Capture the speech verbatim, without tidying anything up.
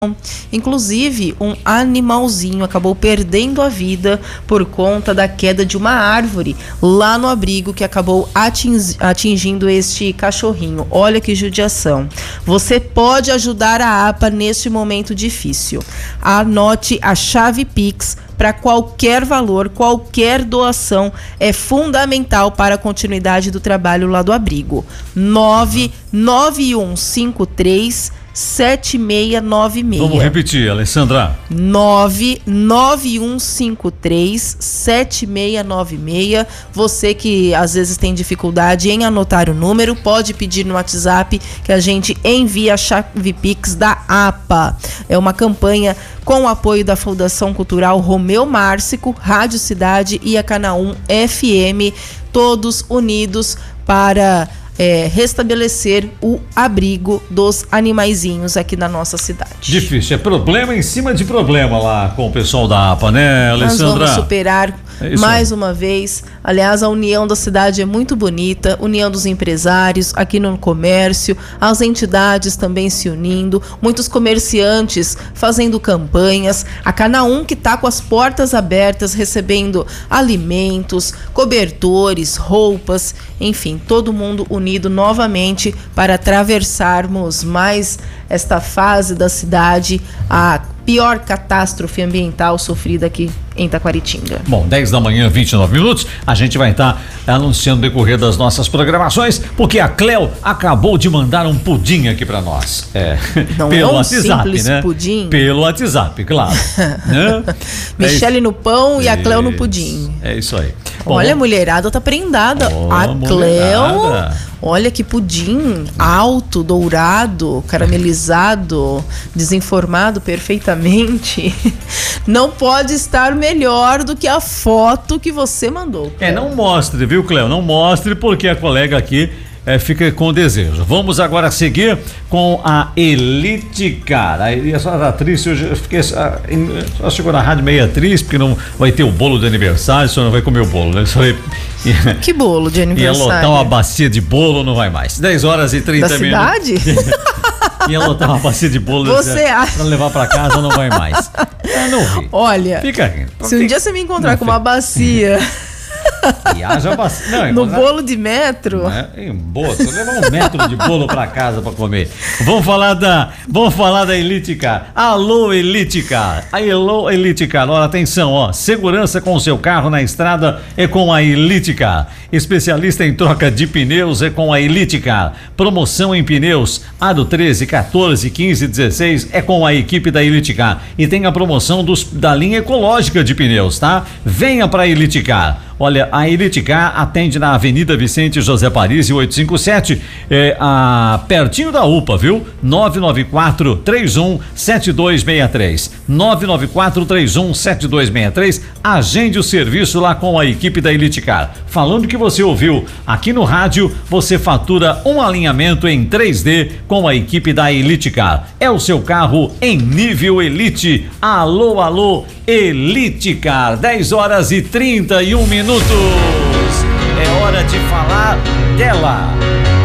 Inclusive, um animalzinho acabou perdendo a vida por conta da queda de uma árvore lá no abrigo, que acabou atingindo este cachorrinho. Olha que judiação. Você pode ajudar a APA neste momento difícil. Anote a chave Pix para qualquer valor, qualquer doação é fundamental para a continuidade do trabalho lá do abrigo. nove nove um cinco três sete seis nove seis. Vamos repetir, Alessandra. nove nove um cinco três sete seis nove seis. Você que às vezes tem dificuldade em anotar o número, pode pedir no WhatsApp que a gente envia a chave Pix da APA. É uma campanha com o apoio da Fundação Cultural Romeu Márcico, Rádio Cidade e a Canaum F M, todos unidos para É, restabelecer o abrigo dos animaizinhos aqui na nossa cidade. Difícil, é problema em cima de problema lá com o pessoal da APA, né, Alessandra? Nós vamos superar é mais uma vez. Aliás, a união da cidade é muito bonita, união dos empresários aqui no comércio, as entidades também se unindo, muitos comerciantes fazendo campanhas, a Canaum que está com as portas abertas, recebendo alimentos, cobertores, roupas, enfim, todo mundo unido novamente para atravessarmos mais esta fase da cidade, a pior catástrofe ambiental sofrida aqui em Taquaritinga. Bom, dez da manhã, vinte e nove minutos, a gente vai estar tá anunciando o decorrer das nossas programações, porque a Cleo acabou de mandar um pudim aqui para nós. É, não pelo é um WhatsApp, simples né? pudim. Pelo WhatsApp, claro. Né? Michele é no pão e a Cleo no isso, pudim. É isso aí. Bom, olha, a mulherada tá prendada. Oh, a Cleo, mulherada. Olha que pudim alto, dourado, caramelizado, desenformado perfeitamente. Não pode estar melhor do que a foto que você mandou, Cleo. É, não mostre, viu, Cleo? Não mostre, porque a colega aqui é, fica com desejo. Vamos agora seguir com a Elite Car. A, essa atriz, eu já fiquei, só chegou na rádio meio triste, porque não vai ter o bolo de aniversário, só não vai comer o bolo, né? Só vai, que bolo de aniversário? Ia lotar uma bacia de bolo, não vai mais. dez horas e trinta da minutos. Cidade? Ia lotar uma bacia de bolo. Você acha? Pra levar pra casa, não vai mais. É, não ri. Olha, fica rindo. Se um dia você me encontrar não, com uma bacia e haja bacia. Não, no bolo de metro. É, em boa, você levar um metro de bolo pra casa pra comer. Vamos falar da, vamos falar da Elite Car. Alô, Elite Car. Alô, Elite Car. Olha, atenção, ó. Segurança com o seu carro na estrada é com a Elite Car. Especialista em troca de pneus é com a Elite Car. Promoção em pneus aro treze, quatorze, quinze, dezesseis é com a equipe da Elite Car. E tem a promoção dos, da linha ecológica de pneus, tá? Venha pra Elite Car. Olha, a Elite Car atende na Avenida Vicente José Paris, oitocentos e cinquenta e sete, é, a, pertinho da UPA, viu? nove nove quatro, três um sete dois seis três. nove nove quatro, três um sete dois seis três. Agende o serviço lá com a equipe da Elite Car. Falando que você ouviu aqui no rádio, você fatura um alinhamento em três D com a equipe da Elite Car. É o seu carro em nível Elite. Alô, alô, Elite Car. dez horas e trinta e um minutos. É hora de falar dela.